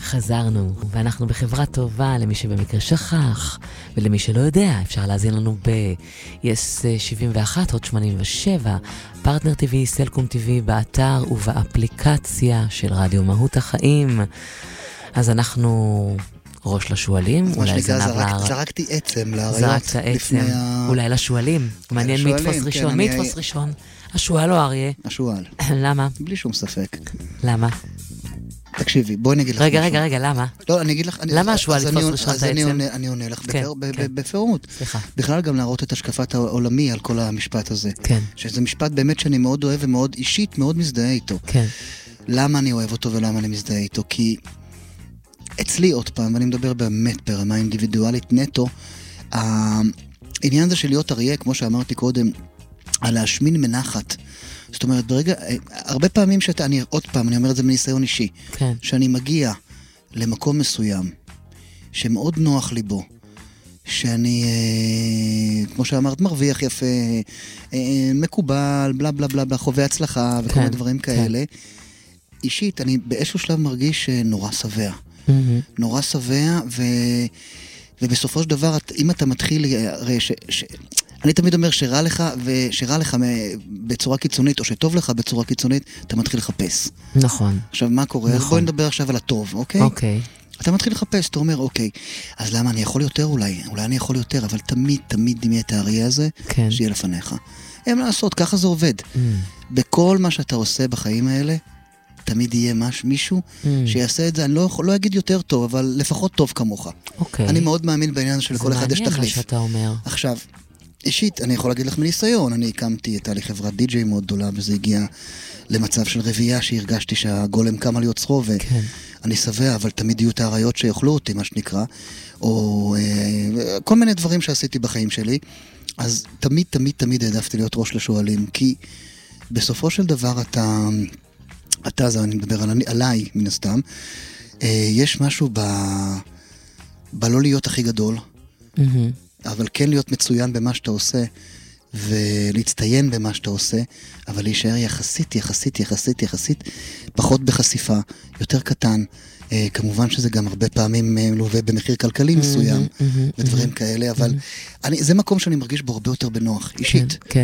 חזרנו, ואנחנו בחברה טובה למי שבמקרה שכח, ולמי שלא יודע, אפשר להזין לנו ב-yes 71 עוד 87, פרטנר טבעי, סלקום טבעי, באתר ובאפליקציה של רדיו מהות החיים. אז אנחנו ראש לשואלים, אולי זרקתי עצם לאריות. זרקת עצם, אולי לשואלים. מעניין מי יתפוס ראשון, מי יתפוס ראשון? השואל או אריה? השואל. למה? בלי שום ספק. למה? תקשיבי, בואי נגיד לך משהו. רגע, למה? לא, אני אגיד לך... למה השואל לתפוס ראשון את העצם? אני עונה לך בפירוט. סליחה. בכלל גם להראות את השקפת העולמי על כל המשפט הזה. כן. שזה משפט באמת שאני מאוד אוהב ומאוד אישית, מאוד מזדהה איתו. כן. למה אני אוהב אותו ולמה אני מזדהה איתו? כי אצלי עוד פעם, ואני מדבר באמת ברמה אינדיבידואלית נטו, העניין הזה של להיות אריה, כמו שאמרתי קודם, על להשמין מנחת. זאת אומרת, הרבה פעמים עוד פעם, אני אומר את זה מניסיון אישי, כן. שאני מגיע למקום מסוים, שמאוד נוח לי בו, שאני, כמו שאמרת, מרוויח יפה, מקובל, בלה בלה בלה, בלה, חווה הצלחה, וכל מיני דברים כאלה. אישית, אני באיזשהו שלב מרגיש נורא שבע. נורא שבע, ובסופו של דבר, אם אתה מתחיל, אני תמיד אומר שרע לך בצורה קיצונית, או שטוב לך בצורה קיצונית, אתה מתחיל לחפש. נכון. עכשיו, מה קורה? אז בואי נדבר עכשיו על הטוב, אוקיי? אוקיי. אתה מתחיל לחפש, אתה אומר, אוקיי, אז למה אני יכול יותר אולי אני יכול יותר, אבל תמיד דמי את האריה הזה, שיהיה לפניך. אין מה לעשות, ככה זה עובד. בכל מה שאתה עושה בחיים האלה, תמיד יהיה מישהו שיעשה את זה, אני לא אגיד יותר טוב, אבל לפחות טוב כמוך. אוקיי. אני מאוד מאמין בעניין שלכל אחד יש תחליף. זה מעניין מה שאתה אומר. עכשיו, אישית, אני יכול להגיד לך מניסיון, אני הקמתי את חברת די-ג'יי מאוד גדולה, וזה הגיע למצב של רבייה, שהרגשתי שהגולם קם על יוצרו, ואני שבע, אבל תמיד יהיו את האריות שיאכלו אותי, מה שנקרא, או כל מיני דברים שעשיתי בחיים שלי, אז תמיד העדפתי להיות ראש לשואלים, כי בסופו של דבר אתה, אני מדבר עליי מן הסתם, יש משהו בלא להיות הכי גדול, אבל כן להיות מצוין במה שאתה עושה, ולהצטיין במה שאתה עושה, אבל להישאר יחסית, פחות בחשיפה, יותר קטן, כמובן שזה גם הרבה פעמים מלווה במחיר כלכלי מסוים, ודברים כאלה, אבל זה מקום שאני מרגיש בו הרבה יותר בנוח, אישית.